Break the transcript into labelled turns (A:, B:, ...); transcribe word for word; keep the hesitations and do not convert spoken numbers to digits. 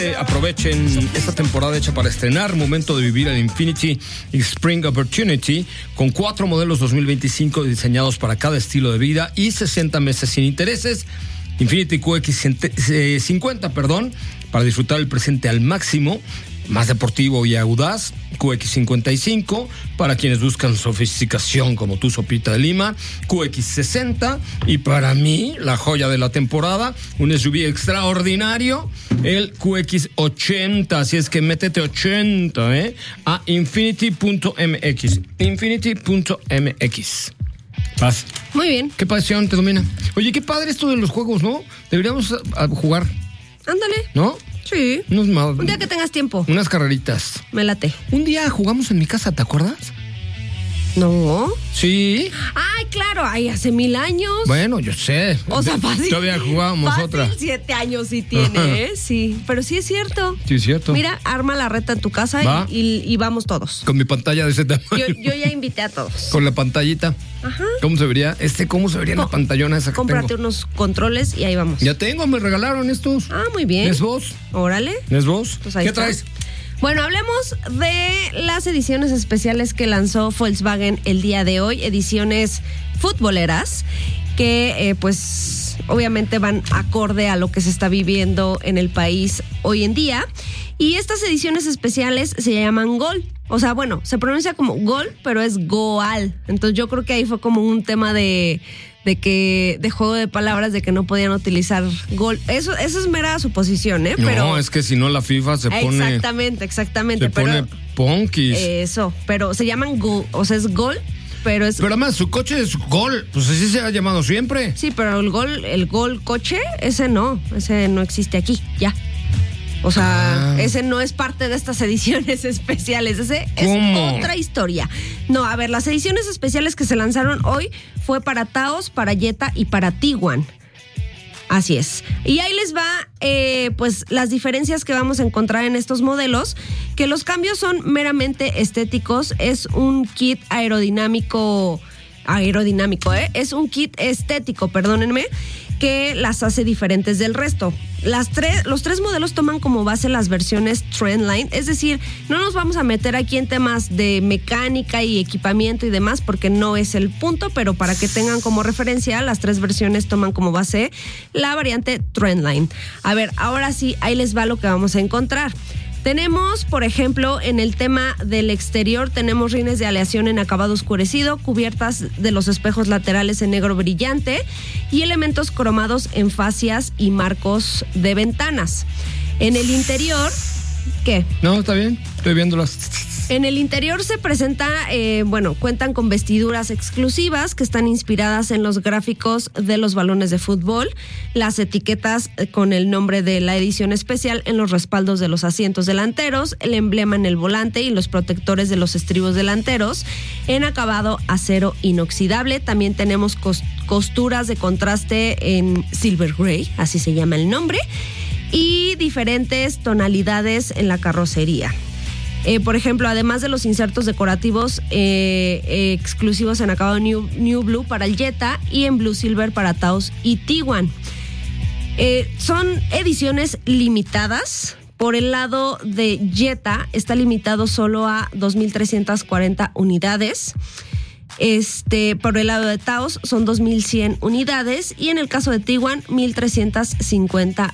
A: Eh, aprovechen esta temporada hecha para estrenar. Momento de vivir el Infiniti Spring Opportunity con cuatro modelos dos mil veinticinco diseñados para cada estilo de vida y sesenta meses sin intereses. Infiniti Q X cincuenta, perdón, para disfrutar el presente al máximo, más deportivo y audaz. Q X cincuenta y cinco para quienes buscan sofisticación como tu sopita de lima. Q X sesenta y para mí la joya de la temporada, un S U V extraordinario, el Q X ochenta. Así es que métete ochenta eh a infiniti punto m x. infiniti punto m x. Paz.
B: Muy bien.
A: Qué pasión te domina. Oye, qué padre esto de los juegos, ¿no? Deberíamos a, a jugar.
B: Ándale.
A: ¿No?
B: Sí.
A: Unos ma-
B: Un día que tengas tiempo.
A: Unas carreritas.
B: Me late.
A: Un día jugamos en mi casa, ¿te acuerdas?
B: No.
A: Sí.
B: Ay, claro. Ay, hace mil años.
A: Bueno, yo sé.
B: O sea, fácil.
A: Todavía jugábamos
B: fácil,
A: otra.
B: siete años sí tiene, ¿eh? Sí. Pero sí es cierto.
A: Sí, es cierto.
B: Mira, arma la reta en tu casa
A: Va.
B: y, y, y vamos todos.
A: Con mi pantalla de ese tamaño.
B: Yo, yo ya invité a todos.
A: Con la pantallita.
B: Ajá.
A: ¿Cómo se vería? Este, ¿cómo se vería en la
B: Co-
A: pantallona esa que
B: Cómprate
A: tengo?
B: unos controles y ahí vamos.
A: Ya tengo, me regalaron estos.
B: Ah, muy bien.
A: ¿Es vos?
B: Órale.
A: ¿Es vos?
B: Pues ahí
A: ¿Qué
B: está.
A: traes?
B: Bueno, hablemos de las ediciones especiales que lanzó Volkswagen el día de hoy, ediciones futboleras, que eh, pues obviamente van acorde a lo que se está viviendo en el país hoy en día. Y estas ediciones especiales se llaman Gol. O sea, bueno, se pronuncia como Gol, pero es Goal. Entonces yo creo que ahí fue como un tema de... de que de juego de palabras, de que no podían utilizar gol. Eso, eso es mera suposición, ¿eh?
A: No,
B: Pero,
A: es que si no la FIFA se pone...
B: exactamente, exactamente.
A: Se
B: pero,
A: pone punkis.
B: Eso, pero se llaman gol, o sea, es gol, pero es...
A: Pero además, su coche es gol. Pues así se ha llamado siempre.
B: Sí, pero el gol, el gol coche, ese no, ese no existe aquí, ya. O sea,
A: Ah.
B: ese no es parte de estas ediciones especiales. Ese
A: ¿Cómo?
B: es otra historia. No, a ver, las ediciones especiales que se lanzaron hoy fue para Taos, para Jetta y para Tiguan. Así es. Y ahí les va, eh, pues, las diferencias que vamos a encontrar en estos modelos, que los cambios son meramente estéticos. Es un kit aerodinámico, aerodinámico, ¿eh? Es un kit estético, perdónenme, que las hace diferentes del resto. Las tres, los tres modelos toman como base las versiones Trendline, es decir, no nos vamos a meter aquí en temas de mecánica y equipamiento y demás porque no es el punto, pero para que tengan como referencia, las tres versiones toman como base la variante Trendline. A ver, ahora sí, ahí les va lo que vamos a encontrar. Tenemos, por ejemplo, en el tema del exterior, tenemos rines de aleación en acabado oscurecido, cubiertas de los espejos laterales en negro brillante y elementos cromados en fascias y marcos de ventanas. En el interior, ¿qué?
A: No, está bien. Estoy viéndolas.
B: En el interior se presenta, eh, bueno, cuentan con vestiduras exclusivas que están inspiradas en los gráficos de los balones de fútbol, las etiquetas con el nombre de la edición especial en los respaldos de los asientos delanteros, el emblema en el volante y los protectores de los estribos delanteros en acabado acero inoxidable. También tenemos cos- costuras de contraste en silver gray, así se llama el nombre, y diferentes tonalidades en la carrocería. Eh, por ejemplo, además de los insertos decorativos eh, eh, exclusivos en acabado New, New Blue para el Jetta y en Blue Silver para Taos y Tiguan. Eh, son ediciones limitadas. Por el lado de Jetta está limitado solo a dos mil trescientas cuarenta unidades. Este, por el lado de Taos son dos mil cien unidades y en el caso de Tiguan mil trescientas cincuenta